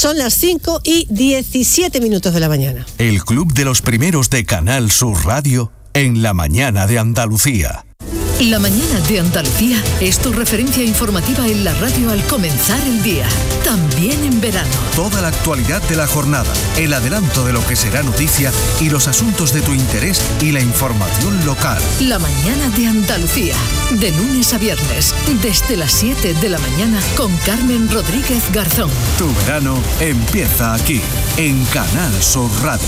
Son las 5:17 de la mañana. El Club de los Primeros de Canal Sur Radio en la mañana de Andalucía. La mañana de Andalucía es tu referencia informativa en la radio al comenzar el día, también en verano. Toda la actualidad de la jornada, el adelanto de lo que será noticia y los asuntos de tu interés y la información local. La mañana de Andalucía, de lunes a viernes, desde las 7 de la mañana con Carmen Rodríguez Garzón. Tu verano empieza aquí, en Canal Sur Radio.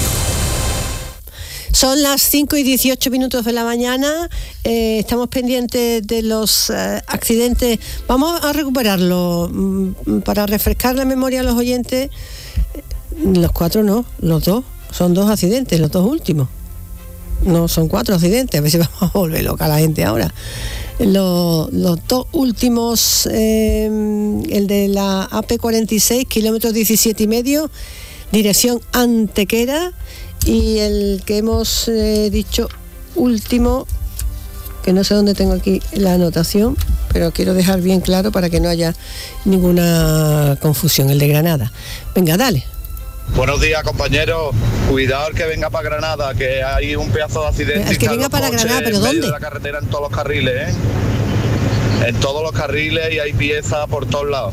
Son las 5:18 de la mañana, estamos pendientes de los accidentes. Vamos a recuperarlo para refrescar la memoria a los oyentes. Los 4 no, los 2, son 2 accidentes, los 2 últimos. No, son 4 accidentes, a ver si vamos a volver loca a la gente ahora. Los 2 últimos, el de la AP46, kilómetros 17,5, dirección Antequera. Y el que hemos dicho último, que no sé dónde tengo aquí la anotación, pero quiero dejar bien claro para que no haya ninguna confusión, el de Granada. Venga, dale. Buenos días, compañeros. Cuidado el que venga para Granada, que hay un pedazo de accidente. El que venga para Granada, ¿pero dónde? En medio de la carretera, en todos los carriles, En todos los carriles, y hay piezas por todos lados.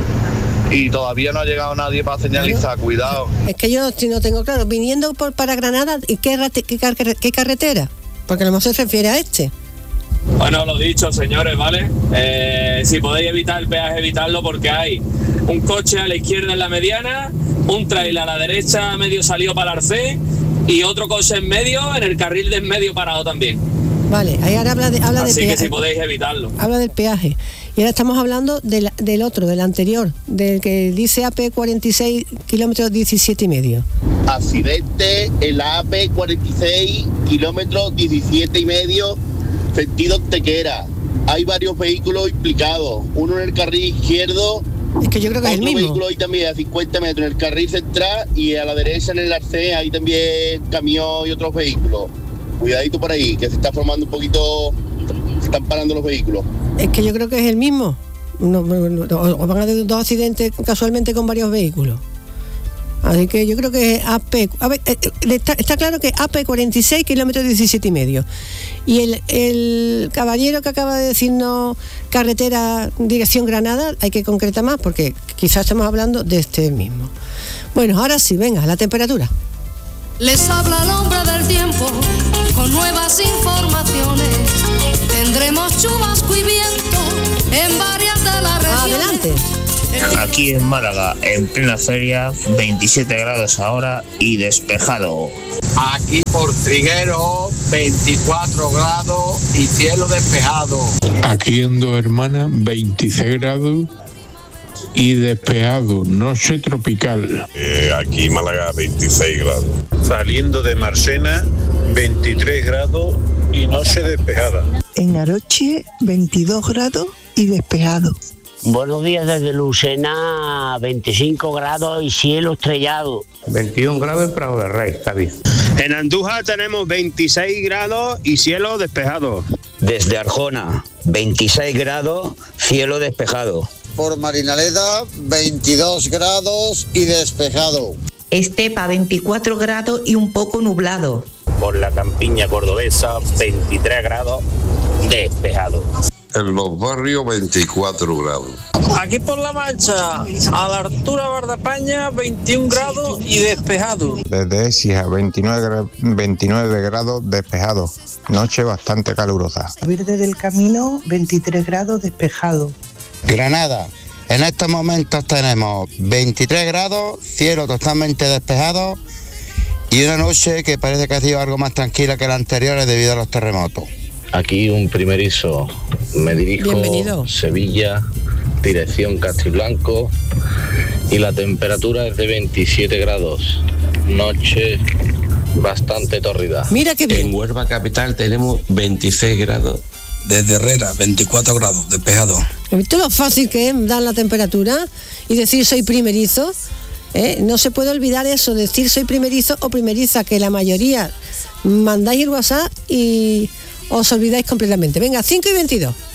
Y todavía no ha llegado nadie para señalizar, cuidado. Es que yo no tengo claro, viniendo para Granada, ¿y qué carretera? Porque a lo mejor se refiere a este. Bueno, lo dicho, señores, ¿vale? Si podéis evitar el peaje, evitadlo, porque hay un coche a la izquierda en la mediana, un trailer a la derecha medio salido para Arcén y otro coche en medio, en el carril de en medio parado también. Vale, ahí ahora habla de peaje. Así que si podéis evitarlo. Habla del peaje. Y ahora estamos hablando del otro, del anterior, del que dice AP46, kilómetros 17,5. Accidente en la AP46, kilómetros 17,5, sentido Antequera. Hay varios vehículos implicados, uno en el carril izquierdo. Es que yo creo que es el mismo. Otro vehículo ahí también a 50 metros en el carril central, y a la derecha en el Arcén hay también camión y otros vehículos. Cuidadito por ahí, que se está formando un poquito, se están parando los vehículos. Es que yo creo que es el mismo. No, o van a haber 2 accidentes casualmente con varios vehículos. Así que yo creo que es AP. A ver, está claro que AP46, kilómetros 17,5. Y el caballero que acaba de decirnos carretera dirección Granada, hay que concretar más porque quizás estamos hablando de este mismo. Bueno, ahora sí, venga, la temperatura. Les habla el hombre del tiempo con nuevas informaciones. Tendremos chubasco y viento en varias de las regiones. Adelante. Aquí en Málaga, en plena feria, 27 grados ahora y despejado. Aquí por Trigueros, 24 grados y cielo despejado. Aquí en Dos Hermanas, 26 grados y despejado, noche tropical. Aquí en Málaga, 26 grados. Saliendo de Marsena, 23 grados y noche despejada. En Aroche, 22 grados y despejado. Buenos días desde Lucena, 25 grados y cielo estrellado. 21 grados en Prado de Rey, David. En Andújar tenemos 26 grados y cielo despejado. Desde Arjona, 26 grados, cielo despejado. Por Marinaleda, 22 grados y despejado. Estepa, 24 grados y un poco nublado. Por la campiña cordobesa, 23 grados, despejado. En los barrios, 24 grados. Aquí por La Mancha, a la altura de Valdepeña, 21 grados y despejado. Desde Écija, 29 grados despejado. Noche bastante calurosa. Verde del Camino, 23 grados despejado. Granada, en estos momentos tenemos 23 grados, cielo totalmente despejado y una noche que parece que ha sido algo más tranquila que la anterior debido a los terremotos. Aquí un primerizo, me dirijo a Sevilla, dirección Castiblanco, y la temperatura es de 27 grados, noche bastante tórrida. Mira qué bien. En Huelva capital tenemos 26 grados. Desde Herrera, 24 grados, despejado. ¿Has visto lo fácil que es dar la temperatura y decir soy primerizo? No se puede olvidar eso, decir soy primerizo o primeriza, que la mayoría mandáis el WhatsApp y os olvidáis completamente. Venga, 5:22.